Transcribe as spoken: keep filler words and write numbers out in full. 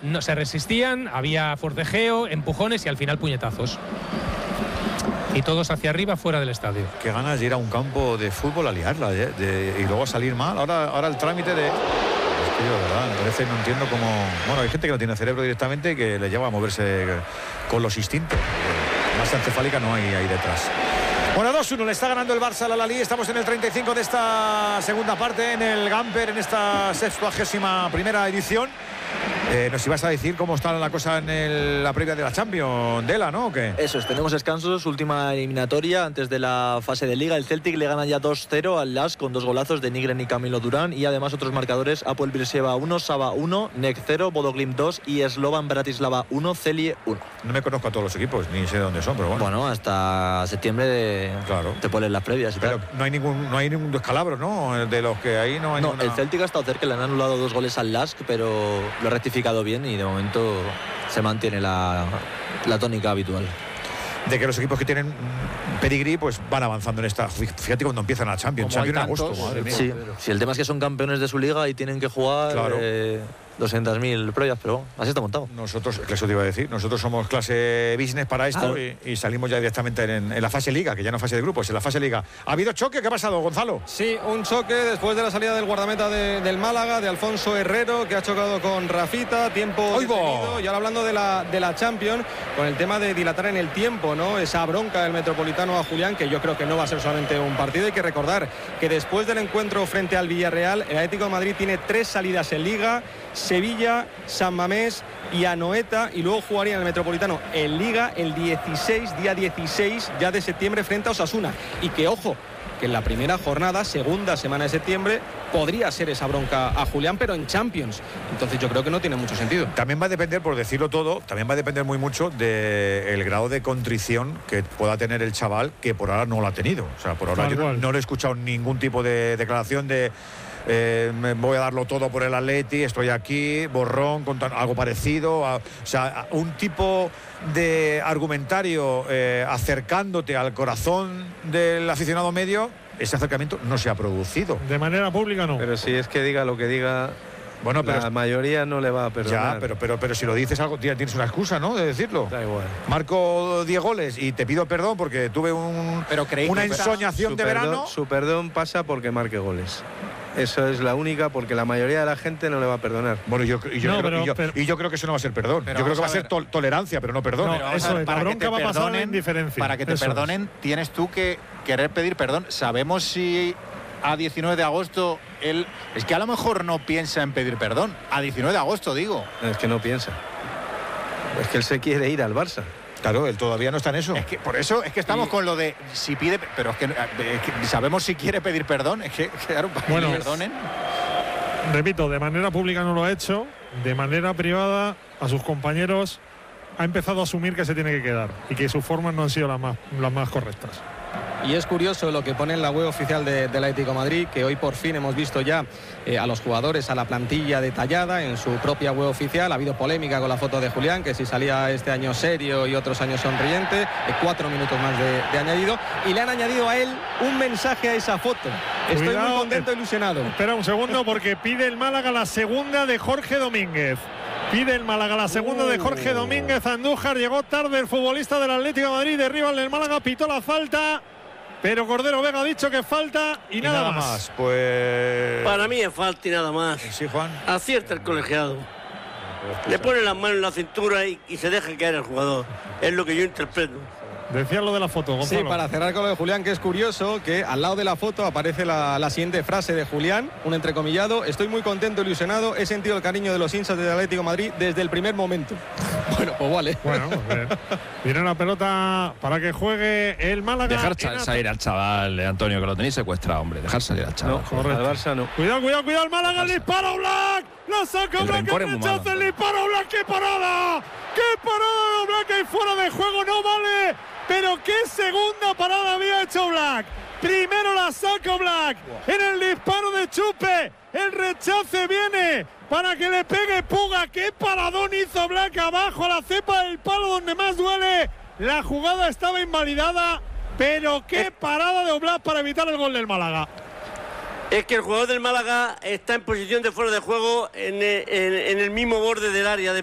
no se resistían, había forcejeo, empujones y al final puñetazos. Y todos hacia arriba, fuera del estadio. Qué ganas de ir a un campo de fútbol a liarla, de, de, y luego salir mal. Ahora, ahora el trámite de... Es que yo, de verdad, me parece, no entiendo cómo... Bueno, hay gente que no tiene cerebro directamente y que le lleva a moverse con los instintos. Más encefálica no hay ahí detrás. Bueno, dos uno le está ganando el Barça a la Lalí. Estamos en el treinta y cinco de esta segunda parte en el Gamper, en esta sextuagésima primera edición. Eh, nos ibas a decir cómo está la cosa en el, la previa de la Champions, Dela, ¿no? ¿O qué? Eso es, tenemos descansos, última eliminatoria antes de la fase de Liga. El Celtic le gana ya dos cero al Lask con dos golazos de Nigren y Camilo Durán, y además otros marcadores: Apoel Beersheva uno, Saba uno, Nek cero, Bodo Glimt dos y Slovan Bratislava uno, Celje uno. No me conozco a todos los equipos, ni sé de dónde son, pero bueno. Bueno, hasta septiembre de... claro. te ponen las previas y pero tal. no hay ningún no hay ningún descalabro, ¿no? De los que ahí no hay No, ninguna... el Celtic ha estado cerca, le han anulado dos goles al Lask, pero lo ha rectificado bien y de momento se mantiene la, la tónica habitual. De que los equipos que tienen pedigrí pues van avanzando en esta... Fíjate cuando empiezan la Champions, Champions en agosto. Madre mía. Sí, sí, el tema es que son campeones de su liga y tienen que jugar... Claro. Eh, doscientas mil pruebas, pero así está montado. Nosotros, eso te iba a decir, nosotros somos clase business para esto, ah. y, y salimos ya directamente en, en la fase Liga, que ya no es fase de grupos, en la fase Liga. ¿Ha habido choque? ¿Qué ha pasado, Gonzalo? Sí, un choque después de la salida del guardameta de, del Málaga, de Alfonso Herrero, que ha chocado con Rafita, tiempo detenido. Y ahora hablando de la, de la Champions, con el tema de dilatar en el tiempo, ¿no? Esa bronca del Metropolitano a Julián, que yo creo que no va a ser solamente un partido. Hay que recordar que después del encuentro frente al Villarreal, el Atlético de Madrid tiene tres salidas en Liga: Sevilla, San Mamés y Anoeta, y luego jugaría en el Metropolitano en Liga el dieciséis, día dieciséis ya de septiembre, frente a Osasuna. Y que, ojo, que en la primera jornada, segunda semana de septiembre, podría ser esa bronca a Julián, pero en Champions. Entonces yo creo que no tiene mucho sentido. También va a depender, por decirlo todo, también va a depender muy mucho del grado de contrición que pueda tener el chaval, que por ahora no lo ha tenido. O sea, por ahora yo no, no le he escuchado ningún tipo de declaración de... Eh, me voy a darlo todo por el Atleti, estoy aquí, borrón, con algo parecido, a, o sea, un tipo de argumentario eh, acercándote al corazón del aficionado medio. Ese acercamiento no se ha producido. De manera pública no. Pero si es que diga lo que diga, bueno, pero la mayoría no le va a perdonar. Ya, pero, pero, pero si lo dices algo, tienes una excusa, ¿no? De decirlo. Da igual. Marco diez goles y te pido perdón porque tuve un, pero una ensoñación su de perdón, verano. Su perdón pasa porque marque goles. Eso es la única, porque la mayoría de la gente no le va a perdonar. Bueno, yo, y, yo no, creo, pero, y, yo, pero, y yo creo que eso no va a ser perdón. Pero yo creo que va a, a ser to tolerancia, pero no perdón. No, pero eso es, para la que bronca te va a pasar perdonen, en indiferencia. Para que te eso perdonen, es. Tienes tú que querer pedir perdón. Sabemos si a diecinueve de agosto él... Es que a lo mejor no piensa en pedir perdón. A diecinueve de agosto, digo. Es que no piensa. Es que él se quiere ir al Barça. Claro, él todavía no está en eso. Es que por eso es que estamos y... con lo de si pide... Pero es que, es que sabemos si quiere pedir perdón. Es que, claro, para bueno, que perdonen... Repito, de manera pública no lo ha hecho, de manera privada a sus compañeros ha empezado a asumir que se tiene que quedar y que sus formas no han sido las más, las más correctas. Y es curioso lo que pone en la web oficial de, del Atlético de Madrid, que hoy por fin hemos visto ya eh, a los jugadores, a la plantilla detallada en su propia web oficial. Ha habido polémica con la foto de Julián, que si salía este año serio y otros años sonriente, eh, cuatro minutos más de, de añadido, y le han añadido a él un mensaje a esa foto. Estoy Cuidado, muy contento e ilusionado. Espera un segundo, porque pide el Málaga la segunda de Jorge Domínguez. Pide el Málaga la segunda uh. de Jorge Domínguez. Andújar llegó tarde, el futbolista del Atlético de Madrid, derriba el Málaga, pitó la falta. Pero Cordero Vega ha dicho que falta y, y nada, nada más. más. Pues para mí es falta y nada más. Sí, Juan. Acierta el colegiado. Le pone las manos en la cintura y, y se deja caer el jugador. Es lo que yo interpreto. Decía lo de la foto, Gonzalo. Sí, para cerrar con lo de Julián, que es curioso que al lado de la foto aparece la, la siguiente frase de Julián, un entrecomillado: estoy muy contento, ilusionado, he sentido el cariño de los hinchas del Atlético de Madrid desde el primer momento. Bueno, pues vale. Bueno, pues viene una pelota para que juegue el Málaga. Dejar salir al chaval, Antonio, que lo tenéis secuestrado, hombre. Dejar salir al chaval. No, correcto. Al Barça no. Cuidado, cuidado, cuidado, el Málaga, el disparo, Black. La saca el Black, el rechazo, el disparo, Black. ¡Qué parada! ¡Qué parada de Black! Ahí fuera de juego, no vale. Pero qué segunda parada había hecho Black. Primero la saca Black en el disparo de Chupe. El rechace viene para que le pegue Puga. Qué paradón hizo Black abajo a la cepa del palo donde más duele. La jugada estaba invalidada, pero qué parada de Oblak para evitar el gol del Málaga. Es que el jugador del Málaga está en posición de fuera de juego en el, en, en el mismo borde del área de